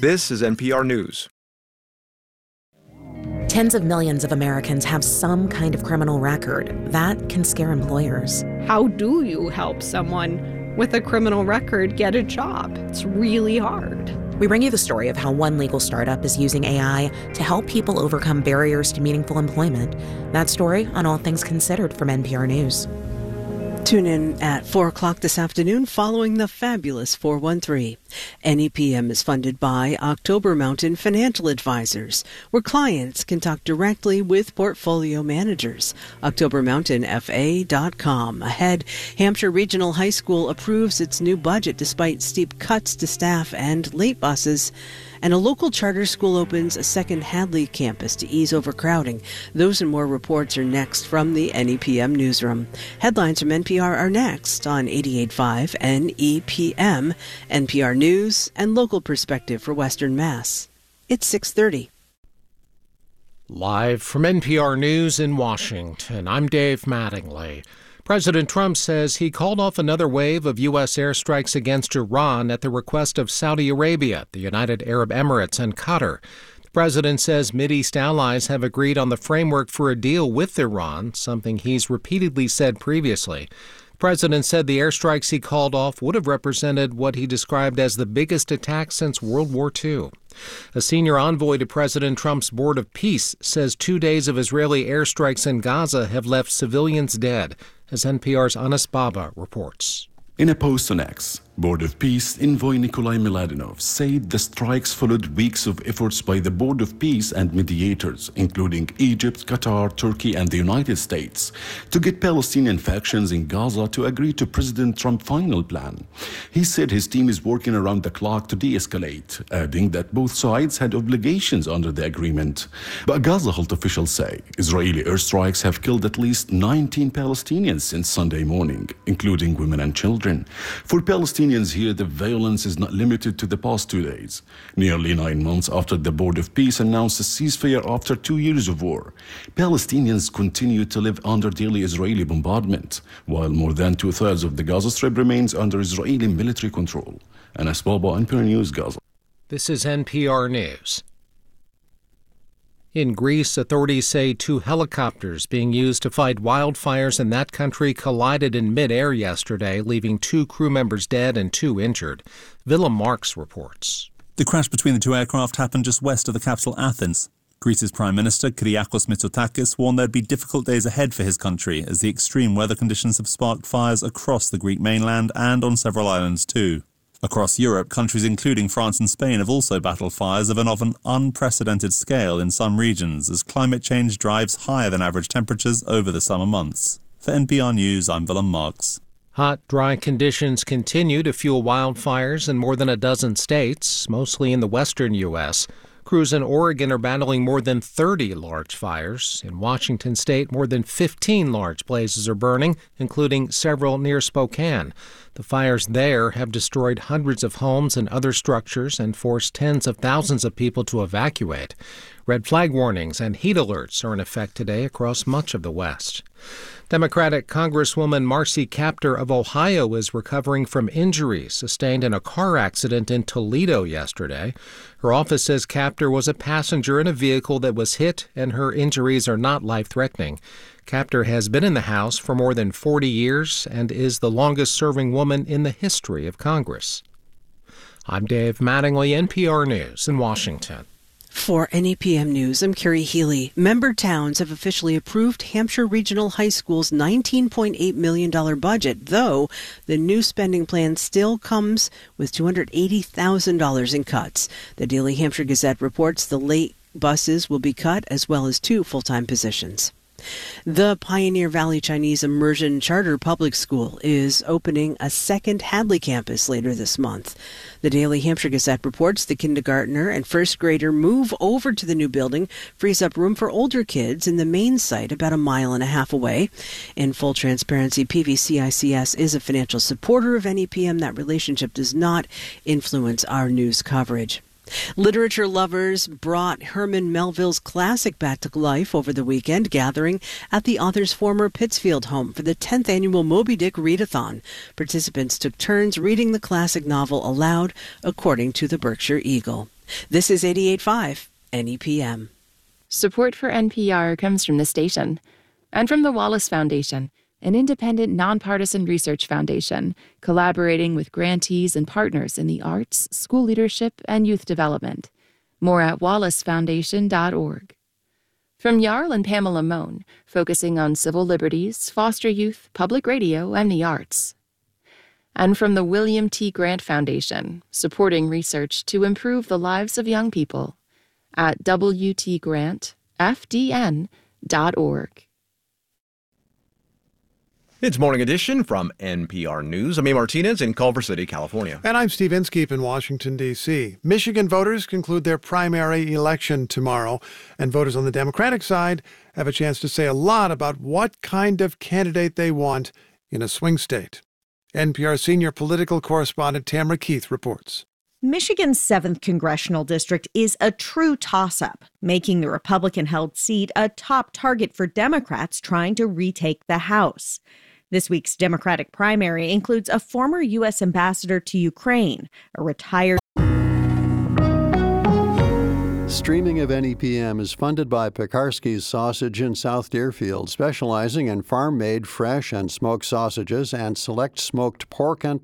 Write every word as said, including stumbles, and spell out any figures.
This is N P R News. Tens of millions of Americans have some kind of criminal record. That can scare employers. How do you help someone with a criminal record get a job? It's really hard. We bring you the story of how one legal startup is using A I to help people overcome barriers to meaningful employment. That story on All Things Considered from N P R News. Tune in at four o'clock this afternoon following the fabulous four one three. N E P M is funded by October Mountain Financial Advisors, where clients can talk directly with portfolio managers. october mountain f a dot com. Ahead, Hampshire Regional High School approves its new budget despite steep cuts to staff and late buses. And a local charter school opens a second Hadley campus to ease overcrowding. Those and more reports are next from the N E P M newsroom. Headlines from N P R are next on eighty-eight point five N E P M, N P R News and local perspective for Western Mass. It's six thirty. Live from N P R News in Washington, I'm Dave Mattingly. President Trump says he called off another wave of U S airstrikes against Iran at the request of Saudi Arabia, the United Arab Emirates, and Qatar. The president says Mideast allies have agreed on the framework for a deal with Iran, something he's repeatedly said previously. The president said the airstrikes he called off would have represented what he described as the biggest attack since World War Two. A senior envoy to President Trump's Board of Peace says two days of Israeli airstrikes in Gaza have left civilians dead, as N P R's Anas Baba reports. In a post on X, Board of Peace envoy Nikolai Miladinov said the strikes followed weeks of efforts by the Board of Peace and mediators, including Egypt, Qatar, Turkey, and the United States, to get Palestinian factions in Gaza to agree to President Trump's final plan. He said his team is working around the clock to de-escalate, adding that both sides had obligations under the agreement. But Gaza health officials say Israeli airstrikes have killed at least nineteen Palestinians since Sunday morning, including women and children. For Palestinians here, the violence is not limited to the past two days. Nearly nine months after the Board of Peace announced a ceasefire after two years of war, Palestinians continue to live under daily Israeli bombardment, while more than two-thirds of the Gaza Strip remains under Israeli military control. Anas Baba, N P R News, Gaza. This is N P R News. In Greece, authorities say two helicopters being used to fight wildfires in that country collided in midair yesterday, leaving two crew members dead and two injured. Willem Marks reports. The crash between the two aircraft happened just west of the capital, Athens. Greece's Prime Minister, Kyriakos Mitsotakis, warned there'd be difficult days ahead for his country as the extreme weather conditions have sparked fires across the Greek mainland and on several islands too. Across Europe, countries including France and Spain have also battled fires of an often unprecedented scale in some regions as climate change drives higher than average temperatures over the summer months. For N P R News, I'm Willem Marks. Hot, dry conditions continue to fuel wildfires in more than a dozen states, mostly in the western U S Crews in Oregon are battling more than thirty large fires. In Washington state, more than fifteen large blazes are burning, including several near Spokane. The fires there have destroyed hundreds of homes and other structures and forced tens of thousands of people to evacuate. Red flag warnings and heat alerts are in effect today across much of the West. Democratic Congresswoman Marcy Kaptur of Ohio is recovering from injuries sustained in a car accident in Toledo yesterday. Her office says Kaptur was a passenger in a vehicle that was hit, and her injuries are not life-threatening. Kaptur has been in the House for more than forty years and is the longest-serving woman in the history of Congress. I'm Dave Mattingly, N P R News in Washington. For N E P M News, I'm Carrie Healy. Member towns have officially approved Hampshire Regional High School's nineteen point eight million dollars budget, though the new spending plan still comes with two hundred eighty thousand dollars in cuts. The Daily Hampshire Gazette reports the late buses will be cut, as well as two full-time positions. The Pioneer Valley Chinese Immersion Charter Public School is opening a second Hadley campus later this month. The Daily Hampshire Gazette reports the kindergartner and first grader move over to the new building frees up room for older kids in the main site about a mile and a half away. In full transparency, P V C I C S is a financial supporter of N E P M. That relationship does not influence our news coverage. Literature lovers brought Herman Melville's classic back to life over the weekend, gathering at the author's former Pittsfield home for the tenth annual Moby Dick Readathon. Participants took turns reading the classic novel aloud, according to the Berkshire Eagle. This is eighty-eight point five N E P M. Support for N P R comes from the station and from the Wallace Foundation, an independent, nonpartisan research foundation collaborating with grantees and partners in the arts, school leadership, and youth development. More at wallace foundation dot org. From Jarl and Pamela Mohn, focusing on civil liberties, foster youth, public radio, and the arts. And from the William T. Grant Foundation, supporting research to improve the lives of young people at w t grant f d n dot org. It's Morning Edition from N P R News. I'm A. Martinez in Culver City, California. And I'm Steve Inskeep in Washington, D C Michigan voters conclude their primary election tomorrow, and voters on the Democratic side have a chance to say a lot about what kind of candidate they want in a swing state. N P R senior political correspondent Tamara Keith reports. Michigan's seventh congressional district is a true toss-up, making the Republican-held seat a top target for Democrats trying to retake the House. This week's Democratic primary includes a former U S ambassador to Ukraine, a retired... Streaming of N E P M is funded by Pekarsky's Sausage in South Deerfield, specializing in farm-made fresh and smoked sausages and select smoked pork and